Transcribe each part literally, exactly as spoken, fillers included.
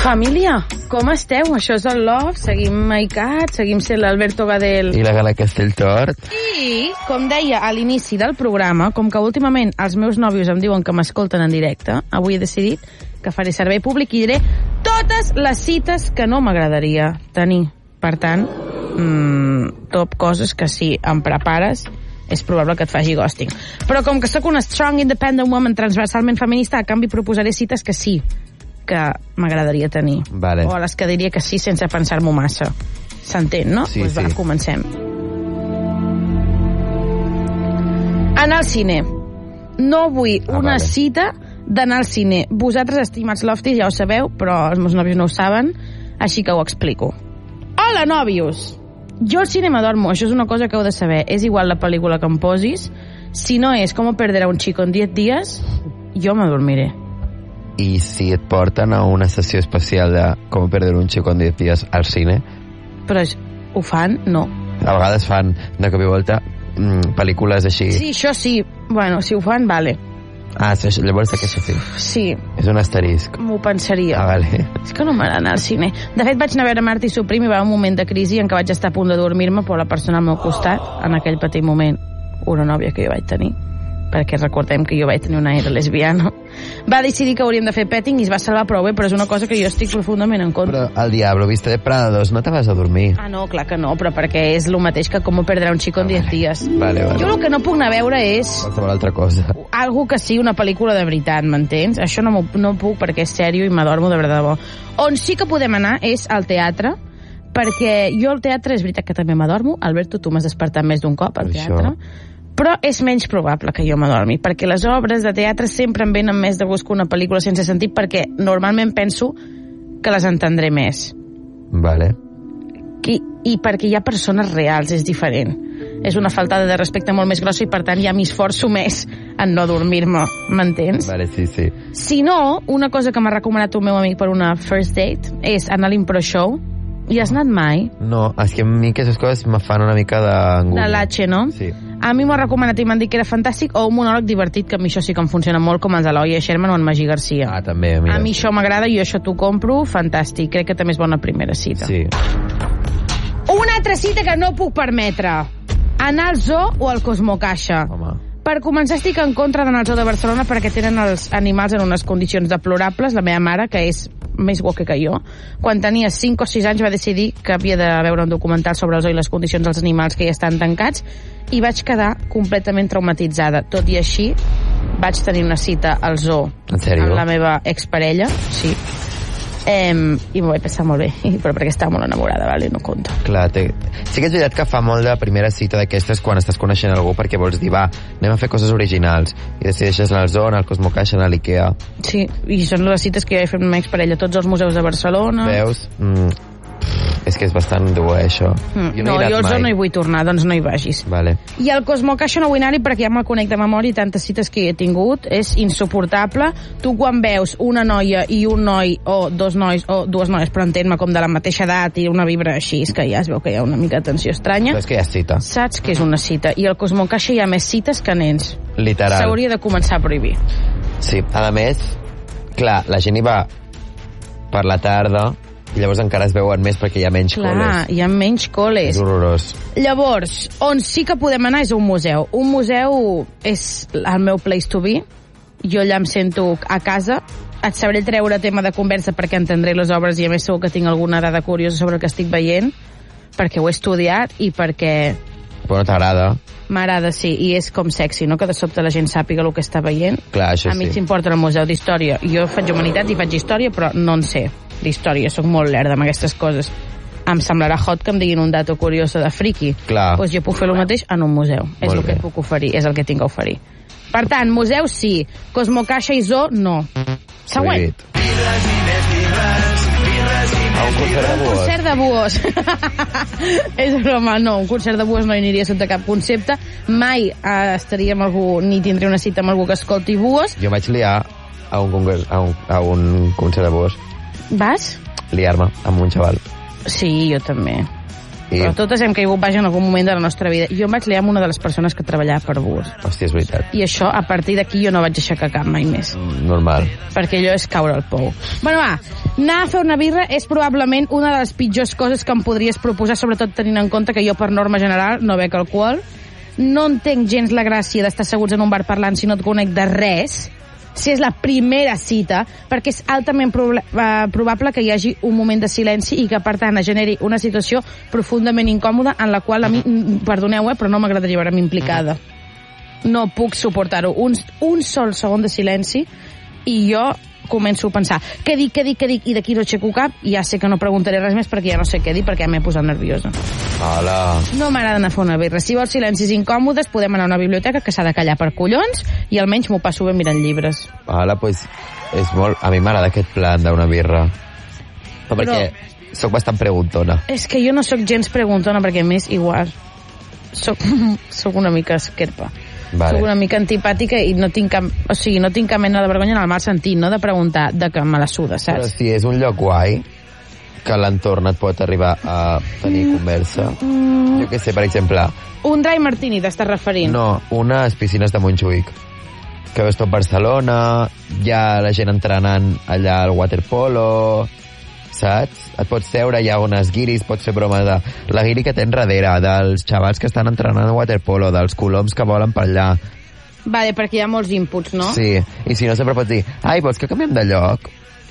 Família, com esteu? Això és el Love, seguim Maicat, seguim sent l'Alberto Gadel i la Gala Castelltort. I, com deia a l'inici del programa, com que últimament els meus nòvios em diuen que m'escolten en directe, avui he decidit que faré servei públic i diré totes les cites que no m'agradaria tenir. Per tant, mmm, top coses que si em prepares és probable que et faci ghosting. Però com que sóc una strong independent woman transversalment feminista, a canvi proposaré cites que sí que m'agradaria tenir. Vale. O a les que diria que sí sense pensar-m'ho massa. S'entén, no? Sí, pues va, sí. Comencem. Anar al cine. No vull Ah, una vale. cita d'anar al cine. Vosaltres, estimats loftis, ja ho sabeu, però els meus nòvios no ho saben, així que ho explico. Hola, nòvios! Jo al cine m'adormo, això és una cosa que heu de saber. És igual la pel·lícula que em posis. Si no és Com perder a un chico en diez días, jo m'adormiré. I si et porten a una sessió especial de Com perder un chico en diez días al cine, Però ho fan? No. a vegades fan de cop i volta mm, pel·lícules així. Sí, això sí. Bueno, si ho fan, vale. Ah, això, llavors aquesta sí. Sí, És un asterisc. m'ho pensaria. Ah, vale. És que no m'agrada anar al cine. De fet, vaig anar a veure Marta i Suprim i va un moment de crisi en què vaig estar a punt de dormir-me, però la persona al meu costat, en aquell petit moment, una nòvia que jo vaig tenir, perquè recordem que jo vaig tenir una era lesbiana, va decidir que hauríem de fer petting i es va salvar prou bé, però és una cosa que jo estic profundament en contra. Però el Diablo, viste de Prada dos, no te vas a dormir. Ah, no, clar que no, però perquè és el mateix que Com perder un chico en diez días. Vale, vale. Jo el que no puc anar a veure és Qualsevol altra cosa. algo que sigui una pel·lícula de veritat, m'entens? Això no, no puc perquè és sèrio i m'adormo de veritat de bo. On sí que podem anar és al teatre, perquè jo al teatre és veritat que també m'adormo. Alberto, tu m'has despertat més d'un cop al Això. teatre. Però és menys probable que jo m'adormi, perquè les obres de teatre sempre em venen més de gust que una pel·lícula sense sentit, perquè normalment penso que les entendré més. Vale. I, i perquè hi ha persones reals, és diferent. És una faltada de respecte molt més grossa i per tant ja m'esforço més en no dormir-me, m'entens? Vale, sí, sí. Si no, una cosa que m'ha recomanat un meu amic per una first date és anar a l'Impro Show. Hi has anat mai? No, és que a mi aquestes coses me fan una mica d'angúnia. De l'H, no? Sí. A mi m'ho ha recomanat i m'han dit que era fantàstic, o un monòleg divertit, que a mi això sí que em funciona molt, com els de l'Oia Sherman o en Magí Garcia. Ah, també, mira. A mi això m'agrada i jo això t'ho compro, fantàstic. Crec que també és bona primera cita. Sí. Una altra cita que no puc permetre. Anar al zoo o al Cosmocaixa. Home. Per començar, estic en contra d'anar al zoo de Barcelona perquè tenen els animals en unes condicions deplorables. La meva mare, que és més woke que jo, quan tenia cinc o sis anys va decidir que havia de veure un documental sobre el zoo i les condicions dels animals que hi estan tancats, i vaig quedar completament traumatitzada. Tot i així, vaig tenir una cita al zoo En sèrio? amb la meva exparella, sí. Em, i m'ho vaig pensar molt bé, però perquè estava molt enamorada, vale? No compta. Clar, té... sí que és veritat que fa molt de primera cita d'aquestes quan estàs coneixent algú perquè vols dir, va, anem a fer coses originals i decideixes anar al zoo, anar al Cosmocaixa, anar a l'Ikea. Sí, i són les cites que jo he fet amb la meva exparella, tots els museus de Barcelona. Veus? Mm, és que és bastant dur, eh, això. Mm. Jo No, no, he jo al anat zoo no mai. hi vull tornar, doncs no hi vagis. Vale. I al Cosmocaixa no vull anar-hi perquè ja me'l conec de memòria i tantes cites que hi he tingut. És insuportable. Tu quan veus una noia i un noi, o dos nois, o dues noies, però entén-me, com de la mateixa edat i una vibra així, és que ja es veu que hi ha una mica de tensió estranya. Però és que hi ha cita. Saps que és una cita. I al Cosmocaixa hi ha més cites que nens. Literal. S'hauria de començar a prohibir. Sí, a més, clar, la gent hi va per la tarda i llavors encara es veuen més perquè hi ha menys Clar, coles. hi ha menys coles. És horrorós. Llavors, on sí que podem anar és un museu. Un museu és el meu place to be. Jo allà em sento a casa. Et sabré treure tema de conversa perquè entendré les obres i a més segur que tinc alguna dada curiosa sobre el que estic veient, perquè ho he estudiat i perquè Però no t'agrada. m'agrada, sí, i és com sexy, no?, que de sobte la gent sàpiga el que està veient. Clar, això A mi sí. s'importa el museu d'història. Jo faig humanitats i faig història, però no en sé d'història. Soc molt lerda amb aquestes coses. Em semblarà hot que em diguin un dato curioso de friki. Clar. Doncs jo puc fer el mateix en un museu. És el Molt que bé. puc oferir, és el que tinc a oferir. Per tant, museu sí, Cosmocaixa i zoo no. Següent. Prohibit. A un concert de Un buos. concert de buos. És broma, no, un concert de buos no hi aniria sota cap concepte. Mai eh, estaria amb algú, ni tindria una cita amb algú que escolti buos. Jo vaig liar a un, congrés, a un, a un concert de buos. Vas? Liar-me amb un xaval. Sí, jo també. I... Però totes hem caigut baix en algun moment de la nostra vida. Jo em vaig liar amb una de les persones que treballava per bus. Hòstia, és veritat. I això, a partir d'aquí, jo no vaig aixecar cap mai més. Normal. Perquè allò és caure al pou. Bueno, va, anar a fer una birra és probablement una de les pitjors coses que em podries proposar, sobretot tenint en compte que jo, per norma general, no bec alcohol. No entenc gens la gràcia d'estar asseguts en un bar parlant si no et conec de res, si és la primera cita, perquè és altament proble- eh, probable que hi hagi un moment de silenci i que, per tant, es generi una situació profundament incòmoda en la qual a mi, perdoneu, eh, però no m'agradaria veure-me implicada. No puc suportar-ho. Un, un sol segon de silenci i jo començo a pensar què dic, què dic, què dic, i d'aquí no aixeco cap i ja sé que no preguntaré res més perquè ja no sé què dir, perquè ja m'he posat nerviosa. Hola. No m'agrada anar a fer una birra. Si vols silencis incòmodes, podem anar a una biblioteca que s'ha de callar per collons i almenys m'ho passo bé mirant llibres. Hola, pues, és molt... A mi m'agrada aquest plan d'una birra. Però perquè sóc bastant preguntona. És que jo no sóc gens preguntona perquè, a més, igual, sóc, sóc una mica esquerpa. Vale. Soc una mica antipàtica i no tinc cap, o sigui, no tinc cap mena de vergonya en el mal sentit, no de preguntar de que me la suda, saps? Però si és un lloc guai, que l'entorn et pot arribar a tenir mm. conversa, mm. jo què sé, per exemple... Un dry martini t'estàs referint? No, unes piscines de Montjuïc, que veus tot Barcelona, hi ha la gent entrenant allà al waterpolo, saps? Et pots seure, hi ha unes guiris, pots fer broma de la guiri que tens darrere, dels xavals que estan entrenant a waterpolo, dels coloms que volen per allà. Vale, perquè hi ha molts inputs, no? Sí, i si no sempre pots dir, ai, vols que canviem de lloc?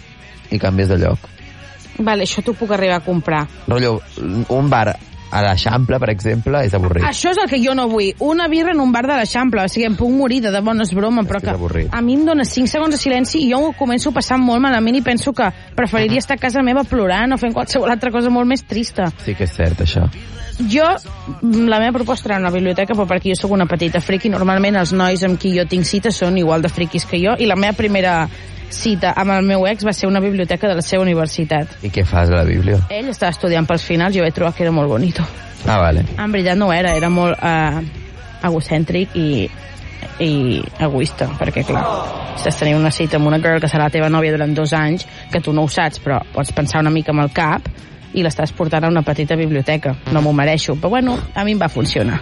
I canvies de lloc. Vale, això t'ho puc arribar a comprar. Rotllo, un bar a l'Eixample, per exemple, és avorrit. Això és el que jo no vull. Una birra en un bar de l'Eixample. O sigui, em puc morir, de debò no és broma, però que, que a mi em dona cinc segons de silenci i jo ho començo a passar molt malament i penso que preferiria estar a casa meva plorant o fent qualsevol altra cosa molt més trista. Sí que és cert, això. Jo, la meva proposta era una biblioteca, però perquè jo sóc una petita friqui. Normalment els nois amb qui jo tinc cita són igual de friquis que jo i la meva primera cita amb el meu ex va ser una biblioteca de la seva universitat. I què fas a la bíblia? Ell estava estudiant pels finals i jo vaig trobar que era molt bonito. Ah, vale. En veritat no era, era molt uh, egocèntric i, i egoista, perquè clar, estàs tenint una cita amb una girl que serà la teva nòvia durant dos anys, que tu no ho saps, però pots pensar una mica amb el cap, i l'estàs portant a una petita biblioteca. No m'ho mereixo, però bueno, a mi em va funcionar.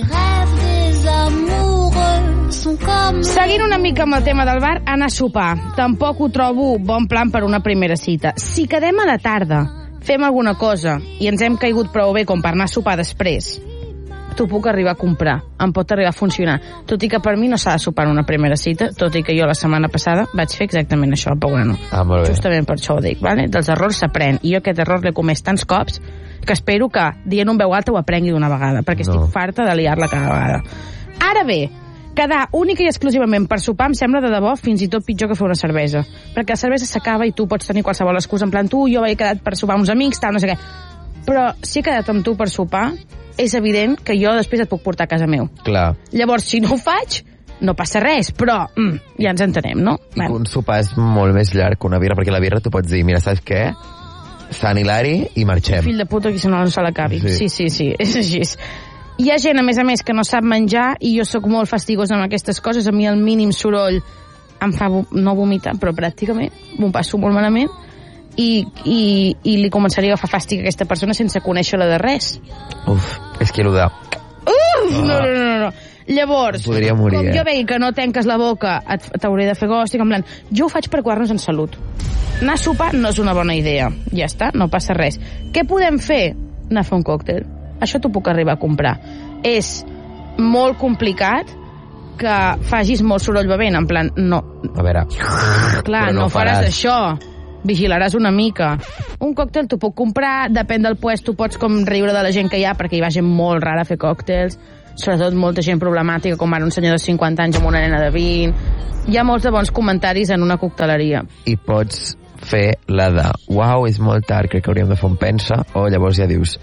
Seguint una mica amb el tema del bar, anar a sopar. Tampoc ho trobo bon plan per una primera cita. Si quedem a la tarda, fem alguna cosa i ens hem caigut prou bé com per anar a sopar després, t'ho puc arribar a comprar, em pot arribar a funcionar, tot i que per mi no s'ha de sopar en una primera cita, tot i que jo la setmana passada vaig fer exactament això, però bueno, ah, molt bé. Justament per això ho dic, vale? Dels errors s'aprèn, i jo aquest error l'he comès tants cops que espero que dient un veu alta ho aprengui d'una vegada, perquè no. Estic farta de liar-la cada vegada. Ara bé, quedar única i exclusivament per sopar em sembla de debò fins i tot pitjor que fer una cervesa, perquè la cervesa s'acaba i tu pots tenir qualsevol excusa, en plan, tu, jo he quedat per sopar amb uns amics, tal, no sé què, però si he quedat amb tu per sopar, és evident que jo després et puc portar a casa meu. Clar. Llavors, si no ho faig, no passa res, però mm, ja ens entenem, no? I un sopar és molt més llarg que una birra, perquè la birra tu pots dir, mira, saps què? Sant Hilari i marxem. Fill de puta, qui se no se l'acabi. Sí. sí, sí, sí, és així. Hi ha gent, a més a més, que no sap menjar i jo sóc molt fastigosa amb aquestes coses. A mi el mínim soroll em fa no vomitar, però pràcticament m'ho passo molt malament i, i, i li començaria a agafar fàstic a aquesta persona sense conèixer-la de res. Uf, és que allò de... Uf, oh. no, no, no, no. Llavors, podria morir, com eh? jo vegi que no tanques la boca, t'hauré de fer gòstic, en plan, jo ho faig per cuidar-nos en salut. Anar a sopar no és una bona idea. Ja està, no passa res. Què podem fer? Anar a fer un còctel. Això t'ho puc arribar a comprar. És molt complicat que facis molt soroll bevent, en plan, no. A veure... Clar, no, no faràs això. Vigilaràs una mica. Un còctel t'ho puc comprar, depèn del puesto, pots com riure de la gent que hi ha, perquè hi va gent molt rara a fer còctels, sobretot molta gent problemàtica, com ara un senyor de cinquanta anys amb una nena de vint. Hi ha molts de bons comentaris en una cocteleria. I pots fer la de, uau, és molt tard, crec que hauríem de fer un pensa, o llavors ja dius...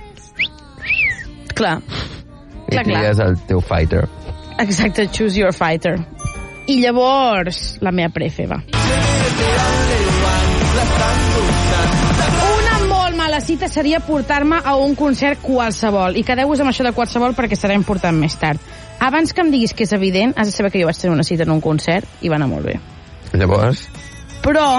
Clar. I clar, tries el teu fighter. Exacte, choose your fighter. I llavors, la meva prefe, va. Una molt mala cita seria portar-me a un concert qualsevol. I quedeu-vos amb això de qualsevol perquè serà important més tard. Abans que em diguis que és evident, has de saber que jo vaig tenir una cita en un concert i va anar molt bé. Llavors? Però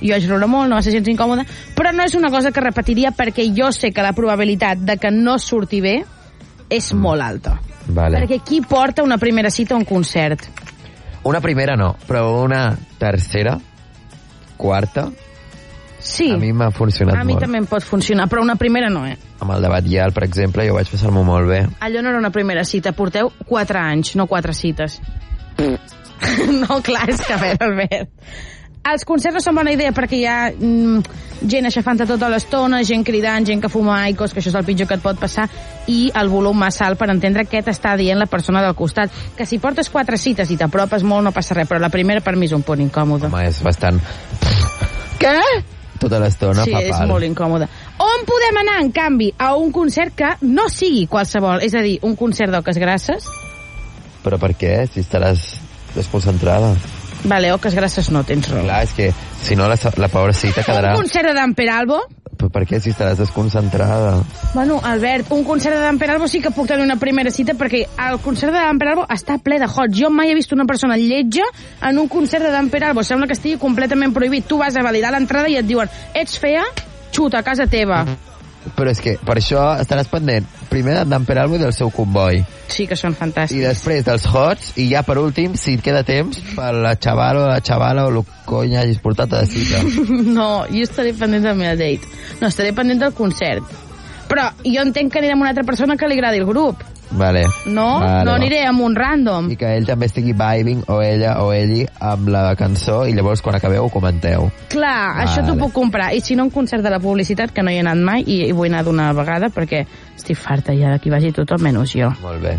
jo vaig riure molt, no va ser gens incòmode, però no és una cosa que repetiria perquè jo sé que la probabilitat de que no surti bé és mm. molt alta. Vale. Perquè qui porta una primera cita a un concert? Una primera no, però una tercera, quarta, sí. A mi m'ha funcionat molt. A mi molt. També em pot funcionar, però una primera no, eh? Amb el debat Yale, per exemple, jo vaig passar-m'ho molt bé. Allò no era una primera cita, porteu quatre anys, no quatre cites. No, clar, és que a veure, Albert. Els concerts no són bona idea perquè hi ha mm, gent aixafant-te tota l'estona, gent cridant, gent que fuma aicos, que això és el pitjor que et pot passar, i el volum massa alt per entendre què t'està dient la persona del costat. Que si portes quatre cites i t'apropes molt no passa res, però la primera per mi és un punt incòmode. Home, és bastant... Què? Tota l'estona sí, fa pal. Sí, és molt incòmode. On podem anar, en canvi, a un concert que no sigui qualsevol? És a dir, un concert d'Oques Grasses? Però per què? Si estaràs desconcentrada. Vale, Oques Grasses no, tens raó. Clar, és que si no la, la pobra cita quedarà... Un concert de Dan Peralbo? Però per què si estaràs desconcentrada? Bueno, Albert, un concert de Dan Peralbo sí que puc tenir una primera cita perquè el concert de Dan Peralbo està ple de hot. Jo mai he vist una persona lletja en un concert de Dan Peralbo. Sembla que estigui completament prohibit. Tu vas a validar l'entrada i et diuen ets fea, xuta a casa teva. Però és que per això estaràs pendent primer de Dan Peralbo i del seu comboi. Sí, que són fantàstics. I després dels hots, i ja per últim, si et queda temps, per la xavala o la xavala o el cony hagis portat a la cita. No, jo estaré pendent del meu date. No, estaré pendent del concert. Però jo entenc que aniré amb una altra persona que li agradi el grup. Vale. No? Vale, no aniré amb un random. I que ell també estigui vibing, o ella o elli, amb la cançó, i llavors quan acabeu ho comenteu. Clar, vale. Això t'ho puc comprar. I si no, un concert de la publicitat, que no hi he anat mai, i, i vull anar d'una vegada, perquè estic farta ja de que vagi tothom menys jo. Molt bé.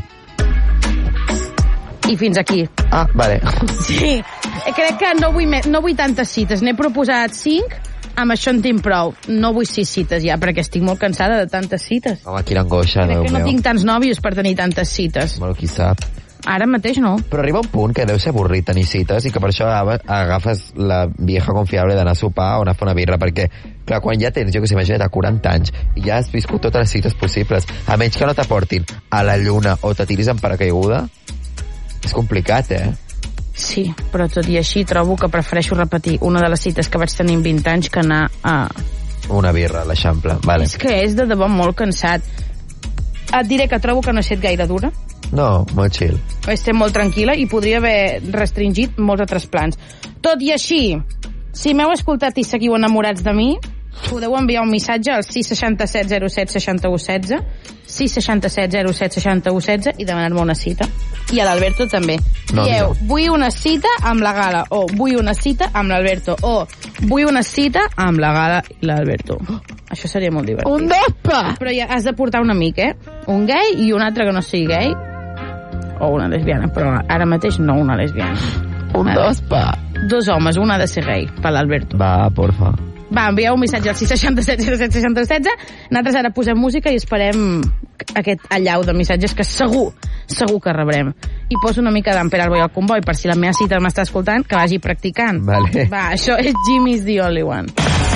I fins aquí. Ah, vale. Sí, crec que no vull, no vull tantes cites. N'he proposat cinc, amb això en tinc prou. No vull sis cites ja, perquè estic molt cansada de tantes cites. Home, quina angoixa, crec Déu que no meu. tinc tants nòvios per tenir tantes cites. Bueno, qui sap. Ara mateix no. Però arriba un punt que deu ser avorrit tenir cites i que per això agafes la vieja confiable d'anar a sopar o anar a fer una birra, perquè, clar, quan ja tens, jo que sé, imagina't, quaranta anys i ja has viscut totes les cites possibles, a menys que no t'aportin a la lluna o te tiris en paracaiguda, és complicat, eh? Sí, però tot i així trobo que prefereixo repetir una de les cites que vaig tenir amb vint anys que anar a... Una birra, a l'Eixample, vale. És que és de debò molt cansat. Et diré que trobo que no he estat gaire dura. No, molt chill. Estem molt tranquil·la i podria haver restringit molts altres plans. Tot i així, si m'heu escoltat i seguiu enamorats de mi, podeu enviar un missatge al sis seixanta set zero set seixanta u setze, sis seixanta set zero set seixanta u setze i demanar-me una cita. I a l'Alberto també. No, Dieu, no. vull una cita amb la Gala, o vull una cita amb l'Alberto, o vull una cita amb la Gala i l'Alberto. Això seria molt divertit. Un despa! Però ja has de portar un amic, eh? Un gay i un altre que no sigui gay. O una lesbiana, però ara mateix no una lesbiana. Un despa! Dos homes, un ha de ser gay, per l'Alberto. Va, porfa. Va, envieu un missatge al sis seixanta set zero set seixanta u setze. Nosaltres ara posem música i esperem aquest allau de missatges que segur, segur que rebrem. I poso una mica d'en Peralbo i el comboi per si la meva cita m'està escoltant, que vagi practicant. Vale. Va, això és Jimmy's the Only One.